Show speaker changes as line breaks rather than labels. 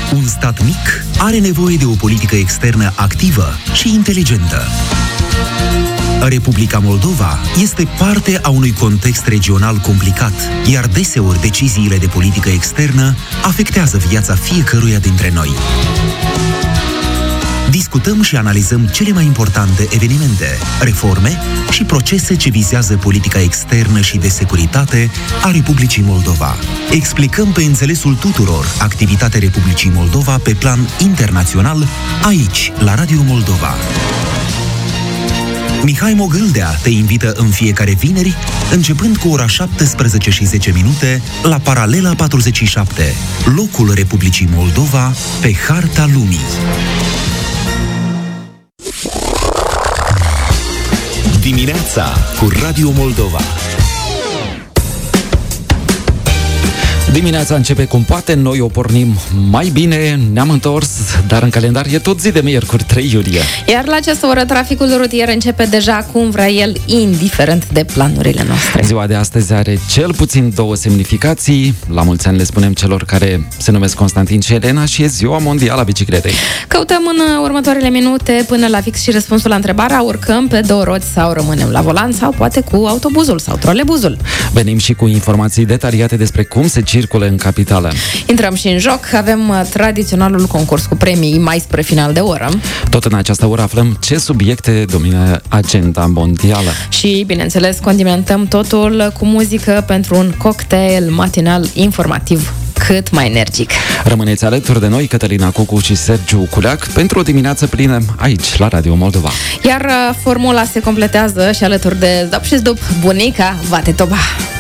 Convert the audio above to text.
Un stat mic are nevoie de o politică externă activă și inteligentă. Republica Moldova este parte a unui context regional complicat, iar deseori deciziile de politică externă afectează viața fiecăruia dintre noi. Discutăm și analizăm cele mai importante evenimente, reforme și procese ce vizează politica externă și de securitate a Republicii Moldova. Explicăm pe înțelesul tuturor activitatea Republicii Moldova pe plan internațional, aici, la Radio Moldova. Mihai Mogâldea te invită în fiecare vineri, începând cu ora 17:10 la Paralela 47, locul Republicii Moldova pe harta lumii. Dimineața cu Radio Moldova.
Dimineața începe cum poate, noi o pornim mai bine, ne-am întors, dar în calendar e tot zi de miercuri, 3 iulie.
Iar la această oră traficul rutier începe deja cum vrea el, indiferent de planurile noastre.
Ziua de astăzi are cel puțin 2 semnificații. La mulți ani le spunem celor care se numesc Constantin și Elena și e ziua mondială a bicicletei.
Căutăm în următoarele minute până la fix și răspunsul la întrebarea: urcăm pe 2 roți sau rămânem la volan sau poate cu autobuzul sau trolebuzul.
Venim și cu informații detaliate despre cum se circulă în capitală.
Intrăm și în joc, avem tradiționalul concurs cu premii mai spre final de oră.
Tot în această oră aflăm ce subiecte domină agenda mondială.
Și, bineînțeles, condimentăm totul cu muzică pentru un cocktail matinal informativ cât mai energic.
Rămâneți alături de noi, Cătălina Cucu și Sergiu Culeac, pentru o dimineață plină aici, la Radio Moldova.
Iar formula se completează și alături de Zdop și Zdup, bunica Vate Toba.